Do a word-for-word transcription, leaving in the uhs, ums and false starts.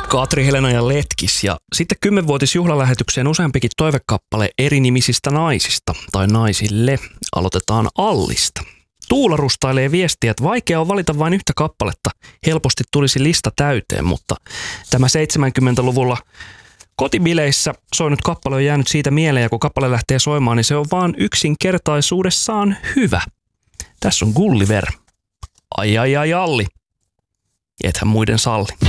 Katri, Helena ja Letkis ja sitten kymmenvuotisjuhlalähetykseen useampikin toivekappale eri-nimisistä naisista tai naisille. Aloitetaan Allista. Tuula rustailee viestiä, että vaikea on valita vain yhtä kappaletta. Helposti tulisi lista täyteen, mutta tämä seitsemänkymmentäluvulla kotibileissä soinut kappale on jäänyt siitä mieleen, ja kun kappale lähtee soimaan, niin se on vaan yksinkertaisuudessaan hyvä. Tässä on Gulliver. Ai ai ai Alli. Ethän muiden salli.